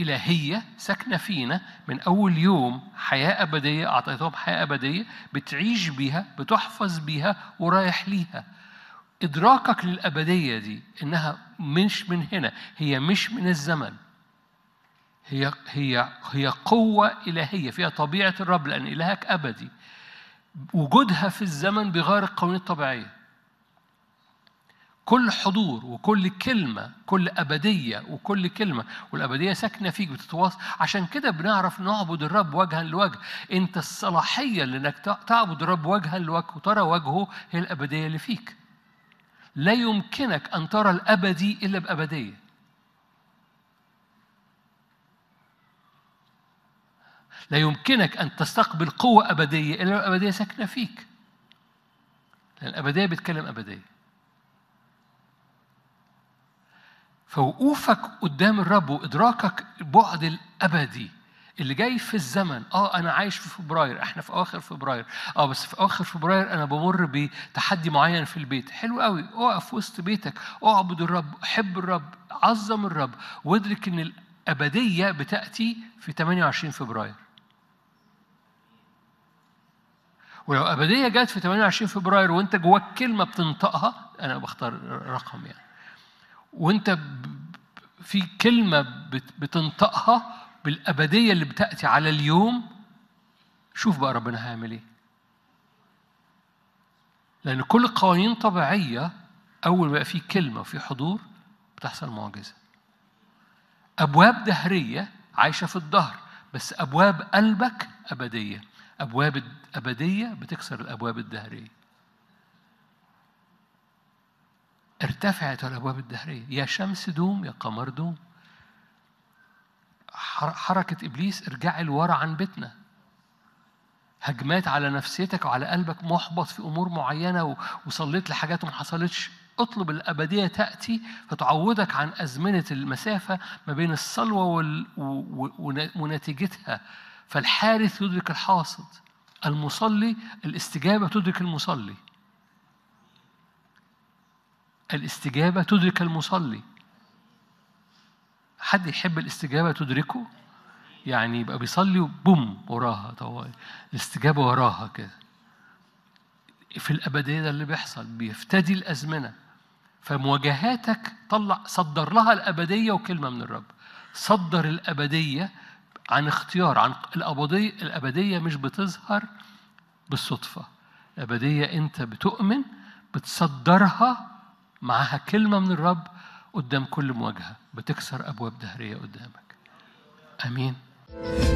إلهية ساكنة فينا من أول يوم، حياة أبدية أعطيتهم، حياة أبدية بتعيش بيها، بتحفظ بيها ورايح ليها. إدراكك للأبدية دي إنها مش من هنا، هي مش من الزمن، هي قوة إلهية فيها طبيعة الرب، لأن إلهك أبدي. وجودها في الزمن بغير القوانين الطبيعية. كل حضور وكل كلمة، كل أبدية وكل كلمة، والأبدية ساكنة فيك بتتواصل. عشان كده بنعرف نعبد الرب وجها لوجه. أنت الصلاحية لأنك تعبد الرب وجها لوجه وترى وجهه هي الأبدية اللي فيك. لا يمكنك أن ترى الأبدي إلا بأبدية. لا يمكنك أن تستقبل قوة أبدية إلا الأبدية ساكنة فيك، لأن الأبدية بتكلم أبدية. فوقوفك قدام الرب وإدراكك البعد الأبدي اللي جاي في الزمن. أنا عايش في فبراير، إحنا في أواخر فبراير، بس في أواخر فبراير أنا بمر بتحدي معين في البيت. حلو قوي، أقف وسط بيتك، أعبد الرب، حب الرب، عظم الرب، وادرك إن الأبدية بتأتي في 28 فبراير. ولو أبدية جت في 28 فبراير وأنت جواك كلمة بتنطقها، أنا بختار رقم يعني، وأنت في كلمة بتنطقها بالأبدية اللي بتأتي على اليوم، شوف بقى ربنا هيعمل إيه. لأن كل قوانين طبيعية أول ما يبقى في كلمة وفي حضور بتحصل معجزة. أبواب دهرية عايشة في الظهر، بس أبواب قلبك أبدية. أبواب الأبدية بتكسر الأبواب الدهرية. ارتفعت الأبواب الدهرية، يا شمس دوم يا قمر دوم. حركة إبليس ارجعي لورا عن بيتنا. هجمات على نفسيتك وعلى قلبك محبط في أمور معينة وصليت لحاجات وما حصلتش. اطلب الأبدية تأتي فتعوضك عن أزمنة المسافة ما بين الصلوة ونتيجتها. فالحارث يدرك الحاصد، المصلي الاستجابة تدرك المصلي، الاستجابة تدرك المصلي. حد يحب الاستجابة تدركه؟ يعني يبقى بيصلي وبوم وراها طوال الاستجابة وراها كده. في الأبدية ده اللي بيحصل، بيفتدي الأزمنة. فمواجهاتك صدر لها الأبدية وكلمة من الرب. صدر الأبدية عن اختيار، عن الأبدية مش بتظهر بالصدفة. الأبدية أنت بتؤمن بتصدرها معها كلمة من الرب قدام كل مواجهة بتكسر أبواب دهرية قدامك. آمين.